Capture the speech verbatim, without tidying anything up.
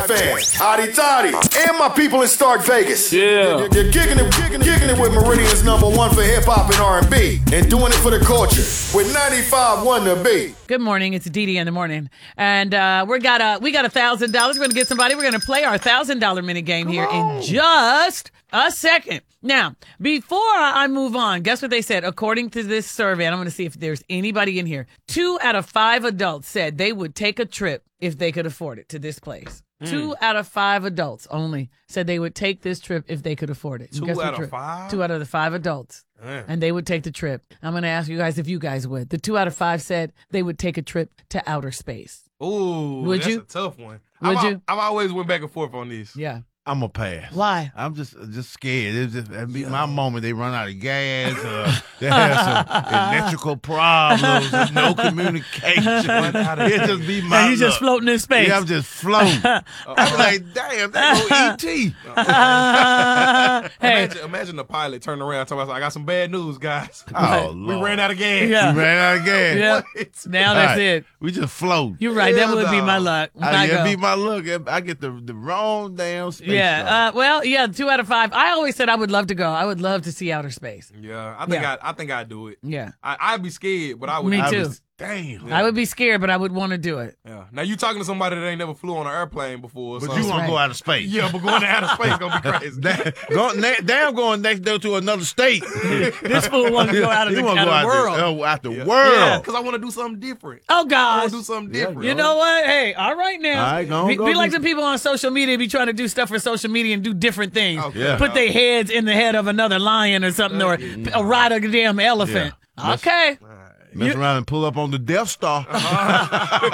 fans, Hotty Toddy, and my people in Stark Vegas. Yeah. You're, you're kicking it, kicking it, kicking it with Meridian's number one for hip hop and R and B, and doing it for the culture with ninety-five point one The Beat. Good morning. It's Dee Dee in the morning, and uh, we got a we got a thousand dollars. We're gonna get somebody. We're gonna play our thousand dollar minute game here in just a second. Now, before I move on, guess what they said? According to this survey, and I'm gonna see if there's anybody in here. Two out of five adults said they would take a trip if they could afford it to this place. Mm. Two out of five adults only said they would take this trip if they could afford it. Two guess out what of five? Two out of the five adults. Mm. And they would take the trip. I'm going to ask you guys if you guys would. The two out of five said they would take a trip to outer space. Ooh, would that's you? a tough one. Would I've, you? I've always went back and forth on this. Yeah. I'm a pass. Why? I'm just just scared. It's just that'd be my moment. They run out of gas. Uh, they have some electrical problems. There's no communication. It just be my. And you just floating in space. Yeah, I'm just floating. I'm like, damn, that go E T. Hey, imagine, imagine the pilot turning around talking about, I got some bad news, guys. Oh, we Lord. ran out of gas. Yeah. We ran out of gas. yeah. Now that's All right. it. We just float. You're right. That Hell would be no. my luck. When I, I it'd go. be my look. I get the the wrong damn space. Yeah. Uh, well, yeah. Two out of five. I always said I would love to go. I would love to see outer space. Yeah, I think Yeah. I, I think I'd do it. Yeah. I, I'd be scared, but I would. Me I too. was- Damn. Yeah. I would be scared, but I would want to do it. Yeah. Now you talking to somebody that ain't never flew on an airplane before. Or But something. you want right. to go out of space. Yeah, but going to outer space gonna be crazy. Damn, go, na- damn going next door to another state. This fool wants to go out of the, You wanna out go of the world. The, uh, out the Yeah. world. Yeah, because I want to do something different. Oh, I gosh. want to do something Yeah, different. You know what? Hey, all right now. All right, go on, be, go be do- like the people on social media be trying to do stuff for social media and do different things. Okay. Yeah. Put their heads in the head of another lion or something, or a ride a damn elephant. Yeah. Okay. Mess around and pull up on the Death Star.